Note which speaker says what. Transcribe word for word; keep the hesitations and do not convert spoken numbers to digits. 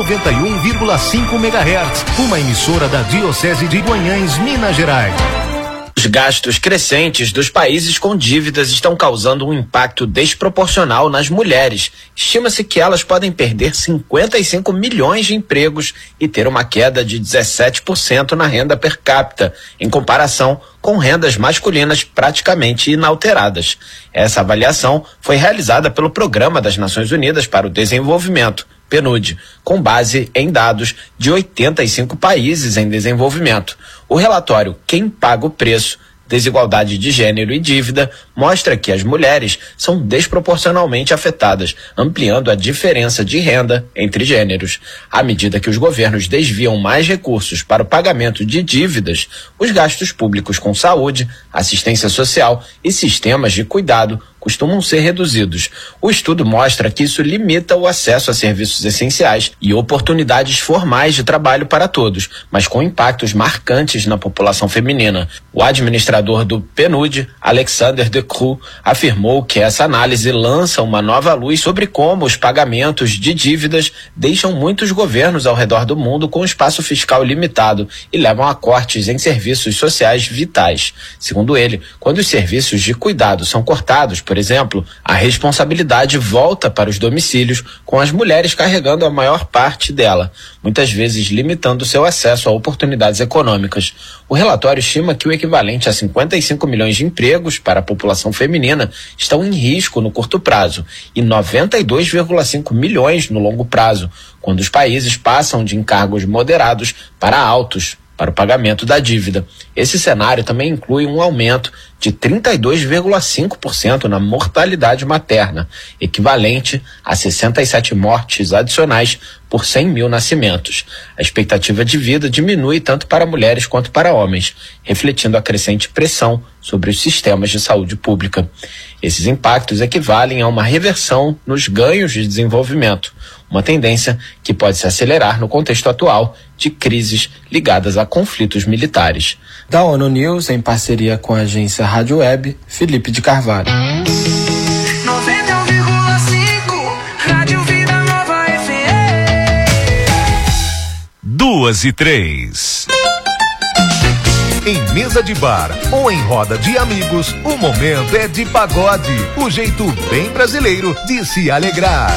Speaker 1: noventa e um vírgula cinco megahertz, uma emissora da Diocese de Guanhães, Minas Gerais.
Speaker 2: Os gastos crescentes dos países com dívidas estão causando um impacto desproporcional nas mulheres. Estima-se que elas podem perder cinquenta e cinco milhões de empregos e ter uma queda de dezessete por cento na renda per capita, em comparação com rendas masculinas praticamente inalteradas. Essa avaliação foi realizada pelo Programa das Nações Unidas para o Desenvolvimento, PNUD, com base em dados de oitenta e cinco países em desenvolvimento. O relatório Quem Paga o Preço? Desigualdade de Gênero e Dívida mostra que as mulheres são desproporcionalmente afetadas, ampliando a diferença de renda entre gêneros. À medida que os governos desviam mais recursos para o pagamento de dívidas, os gastos públicos com saúde, assistência social e sistemas de cuidado costumam ser reduzidos. O estudo mostra que isso limita o acesso a serviços essenciais e oportunidades formais de trabalho para todos, mas com impactos marcantes na população feminina. O administrador do PNUD, Alexander De Croo, afirmou que essa análise lança uma nova luz sobre como os pagamentos de dívidas deixam muitos governos ao redor do mundo com espaço fiscal limitado e levam a cortes em serviços sociais vitais. Segundo ele, quando os serviços de cuidado são cortados, por exemplo, a responsabilidade volta para os domicílios, com as mulheres carregando a maior parte dela, muitas vezes limitando seu acesso a oportunidades econômicas. O relatório estima que o equivalente a cinquenta e cinco milhões de empregos para a população feminina estão em risco no curto prazo e noventa e dois vírgula cinco milhões no longo prazo, quando os países passam de encargos moderados para altos para o pagamento da dívida. Esse cenário também inclui um aumento de trinta e dois vírgula cinco por cento na mortalidade materna, equivalente a sessenta e sete mortes adicionais por cem mil nascimentos. A expectativa de vida diminui tanto para mulheres quanto para homens, refletindo a crescente pressão sobre os sistemas de saúde pública. Esses impactos equivalem a uma reversão nos ganhos de desenvolvimento, uma tendência que pode se acelerar no contexto atual de crises ligadas a conflitos militares.
Speaker 3: Da ONU News, em parceria com a agência Rádio Web, Felipe de Carvalho.
Speaker 4: noventa e um vírgula cinco, Rádio Vida Nova F M.
Speaker 1: Duas e três. Em mesa de bar ou em roda de amigos, o momento é de pagode, o jeito bem brasileiro de se alegrar.